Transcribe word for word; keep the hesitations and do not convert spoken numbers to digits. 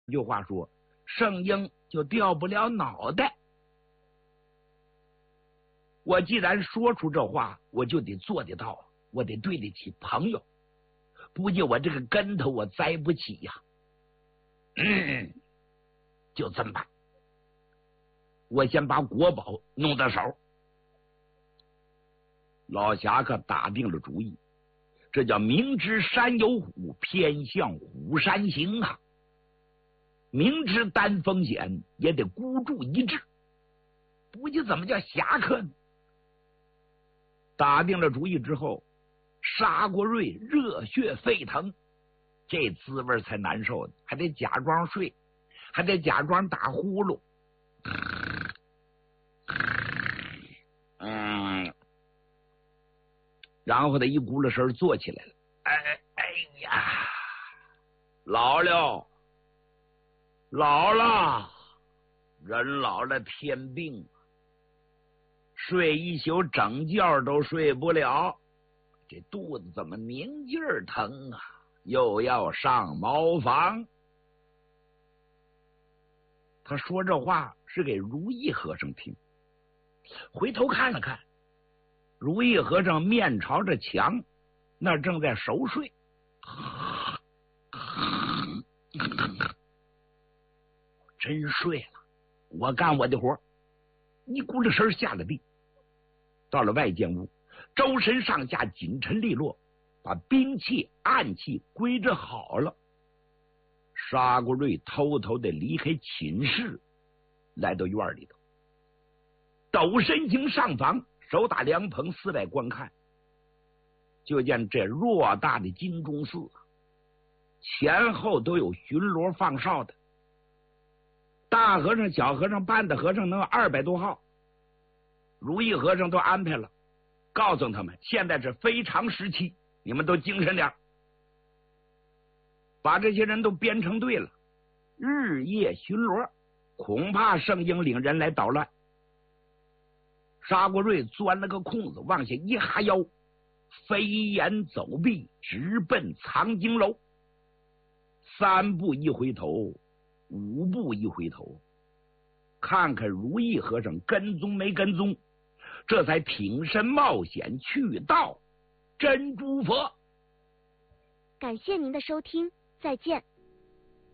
一句话说，圣婴就掉不了脑袋。我既然说出这话，我就得做得到，我得对得起朋友，不然我这个跟头我栽不起呀。嗯，就这么办，我先把国宝弄到手。老侠客打定了主意，这叫明知山有虎，偏向虎山行啊！明知担风险，也得孤注一掷，不就怎么叫侠客呢？打定了主意之后，沙国瑞热血沸腾，这滋味才难受呢，还得假装睡，还得假装打呼噜。嗯，然后他一咕噜声坐起来了。哎哎呀，老了，老了，人老了天病，睡一宿整觉都睡不了，这肚子怎么明劲儿疼啊？又要上茅房。他说这话是给如意和尚听，回头看了看，如意和尚面朝着墙，那正在熟睡。真睡了，我干我的活。一咕噜声下了地，到了外间屋，周身上下紧陈利落，把兵器暗器归置好了。沙国瑞偷偷的离开寝室，来到院里头，抖身行上房，手打凉棚，四外观看。就见这偌大的金钟寺，前后都有巡逻放哨的，大和尚小和尚半的和尚能有二百多号。如意和尚都安排了，告诉他们现在是非常时期，你们都精神点，把这些人都编成队了，日夜巡逻，恐怕圣婴领人来捣乱。沙国瑞钻了个空子，往下一哈腰，飞檐走壁，直奔藏经楼。三步一回头，五步一回头，看看如意和尚跟踪没跟踪，这才挺身冒险去到珍珠佛。 感谢您的收听，再见。